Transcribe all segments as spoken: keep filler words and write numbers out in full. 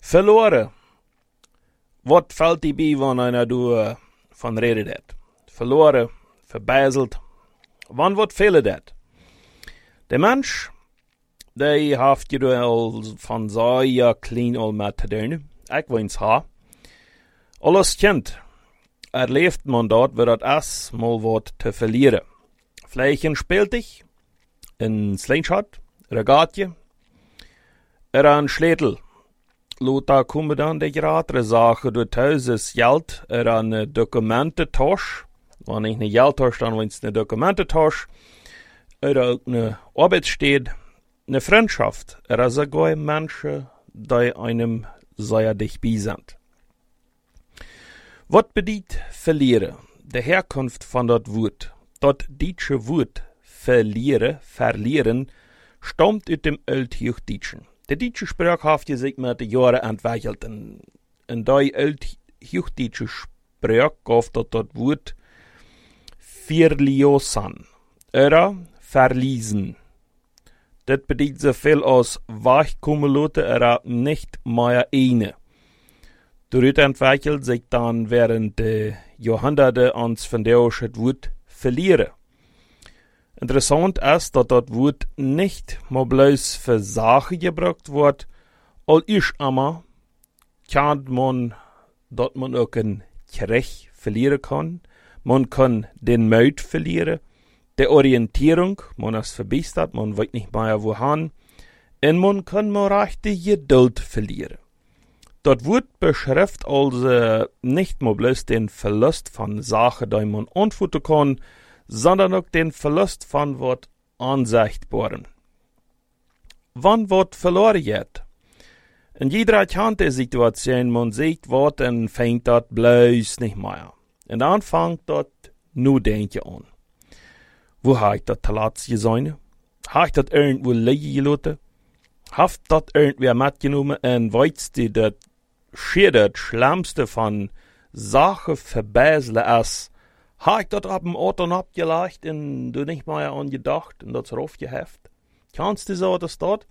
Verloren. Wat fällt die bij wanneer du van reden dat? Verloren, verbijzeld. Wann wat fehlen dat? De mens, die heeft je al van zeer klein al met te doen. Ik wens ha. Alles kind, erleeft man dort, wie dat is, mal wat te verlieren. Vielleicht speelt ich, een slingshot, regatje, er een sletel. Lothar komen dan de gratere zaken door thuis is geld, er een documententas. Wanneer ik een geldtas, dan wens een documententas. Er ook een arbeidstijd, een vriendschaft. Er is sogar mensen die einem sehr dicht bij zijn. Wat bedeutet verlieren? De herkomst van dat woord. Dat Duitse woord verlieren, verlieren, stammt uit dem Althochdeutschen. De Duitse spraak heeft zich met de jaren ontwikkeld. En, en die Althochdeutschen spraak gaf dat dat woord verliosan. Oder verliezen. Dat betekent zoveel als wegkomen laten, er niet meer eine. Daaruit ontwikkelt zich dan während de Jahrhunderte ons vandaag het woord verlieren. Interessant ist, dass das Wort nicht mal bloß für Sachen gebraucht wird, all ist aber, kann man, dass man auch ein Krieg verlieren kann. Man kann den Mut verlieren, die Orientierung, man ist verbessert, man weiß nicht mehr wohin, und man kann mal recht die Geduld verlieren. Das Wort beschreibt also nicht mal bloß den Verlust von Sachen, die man antworten kann, sondern auch den Verlust von wat ansichtbaren. Wann wat verloren geht? In jeder erkannte Situation, man sieht wat und fängt dat bloß nicht mehr. Und dann fängt dat nur denken an. Wo habe ich dat zuletzt gesehen? Habe ich dat irgendwo liegen gelassen? Haft dat irgendwer mitgenommen und weißt du, dat schier dat Schlimmste von Sachen verbessern ist, habe ich das ab dem Auto abgelegt und du nicht mehr an gedacht und das raufgeheft? Kannst du so, dass dort,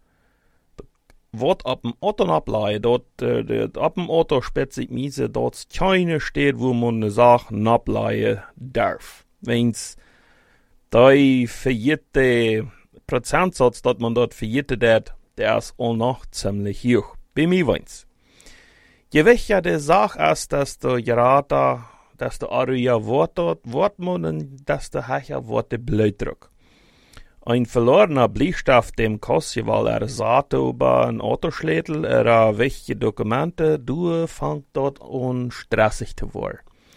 was ab dem Auto ableihen, dort, äh, ab dem Auto spitzig miese, dort keine steht, wo man eine Sache ableihen darf. Wenn's der verjährte Prozentsatz, dass man dort verjährte hat, der ist auch noch ziemlich hoch. Bei mir wenn's. Je wichtiger die Sache ist, dass du gerade dass der Aria Wort dort, Wortmann und dass der Hecher Worte blöddruck. Ein verlorener Bleistift dem kostet, weil er sagt über ein Autoschlädel, er wichtige Dokumente, du fängt dort an stressig zu werden.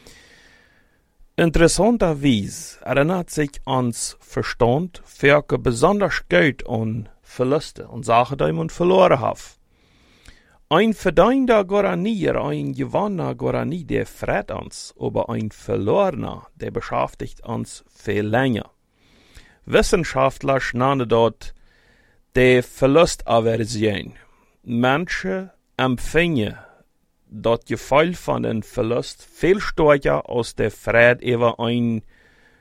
Interessanterweise erinnert sich ans Verstand, für besonders Geld an Verluste und Sachen, die man verloren hat. Ein verdienter Goranier, ein gewonnener Goranier, der freut uns, aber ein verlorener, der beschäftigt uns viel länger. Wissenschaftler nennen dort die Verlustaversion. Menschen empfangen das Gefühl von dem Verlust viel stärker als der Freude über ein